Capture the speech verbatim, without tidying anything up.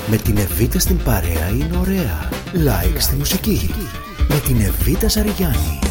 Με την Εβίτα στην παρέα είναι ωραία. Like στη μουσική. Με την Εβίτα Ζαριγιάννη.